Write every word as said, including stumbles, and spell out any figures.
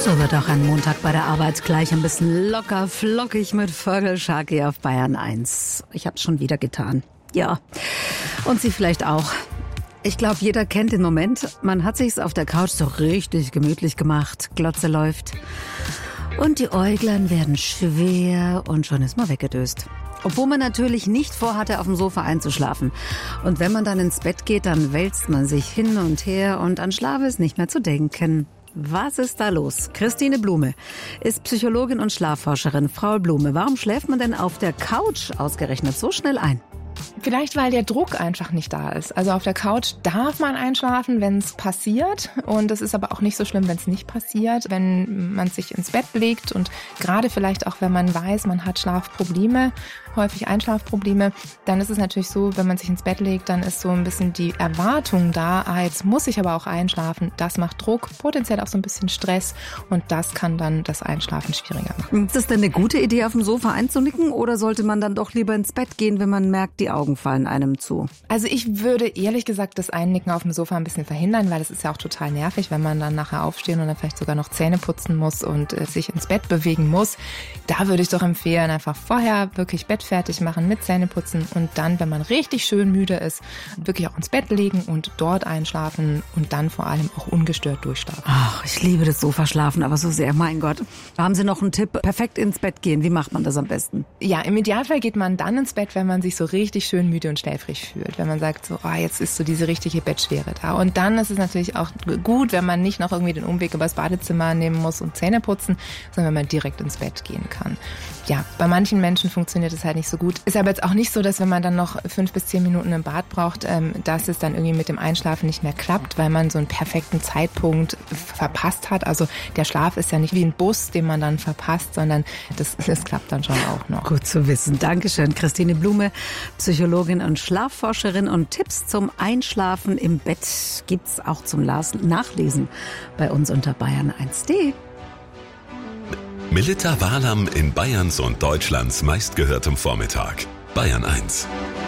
So wird auch ein Montag bei der Arbeit gleich ein bisschen locker flockig mit Vögel-Schaki auf Bayern eins. Ich hab's schon wieder getan. Ja, und Sie vielleicht auch. Ich glaube, jeder kennt den Moment. Man hat sich's auf der Couch so richtig gemütlich gemacht. Glotze läuft. Und die Äuglein werden schwer und schon ist man weggedöst. Obwohl man natürlich nicht vorhatte, auf dem Sofa einzuschlafen. Und wenn man dann ins Bett geht, dann wälzt man sich hin und her und an Schlaf ist nicht mehr zu denken. Was ist da los? Christine Blume ist Psychologin und Schlafforscherin. Frau Blume, warum schläft man denn auf der Couch ausgerechnet so schnell ein? Vielleicht, weil der Druck einfach nicht da ist. Also auf der Couch darf man einschlafen, wenn es passiert. Und es ist aber auch nicht so schlimm, wenn es nicht passiert. Wenn man sich ins Bett legt und gerade vielleicht auch, wenn man weiß, man hat Schlafprobleme, häufig Einschlafprobleme, dann ist es natürlich so, wenn man sich ins Bett legt, dann ist so ein bisschen die Erwartung da, ah, jetzt muss ich aber auch einschlafen. Das macht Druck, potenziell auch so ein bisschen Stress und das kann dann das Einschlafen schwieriger machen. Ist das denn eine gute Idee, auf dem Sofa einzunicken oder sollte man dann doch lieber ins Bett gehen, wenn man merkt, die Augen fallen einem zu? Also ich würde ehrlich gesagt das Einnicken auf dem Sofa ein bisschen verhindern, weil es ist ja auch total nervig, wenn man dann nachher aufstehen und dann vielleicht sogar noch Zähne putzen muss und äh, sich ins Bett bewegen muss. Da würde ich doch empfehlen, einfach vorher wirklich Bett fertig machen mit Zähneputzen und dann, wenn man richtig schön müde ist, wirklich auch ins Bett legen und dort einschlafen und dann vor allem auch ungestört durchschlafen. Ach, ich liebe das Sofaschlafen, aber so sehr, mein Gott. Haben Sie noch einen Tipp? Perfekt ins Bett gehen, wie macht man das am besten? Ja, im Idealfall geht man dann ins Bett, wenn man sich so richtig schön müde und schläfrig fühlt. Wenn man sagt, so, oh, jetzt ist so diese richtige Bettschwere da. Und dann ist es natürlich auch gut, wenn man nicht noch irgendwie den Umweg übers Badezimmer nehmen muss und Zähne putzen, sondern wenn man direkt ins Bett gehen kann. Ja, bei manchen Menschen funktioniert es halt nicht so gut. Ist aber jetzt auch nicht so, dass wenn man dann noch fünf bis zehn Minuten im Bad braucht, ähm, dass es dann irgendwie mit dem Einschlafen nicht mehr klappt, weil man so einen perfekten Zeitpunkt verpasst hat. Also der Schlaf ist ja nicht wie ein Bus, den man dann verpasst, sondern das, das klappt dann schon auch noch. Gut zu wissen. Dankeschön, Christine Blume, Psychologin und Schlafforscherin. Und Tipps zum Einschlafen im Bett gibt's auch zum Nachlesen bei uns unter bayern eins punkt de. Melitta Walam in Bayerns und Deutschlands meistgehörtem Vormittag. Bayern eins.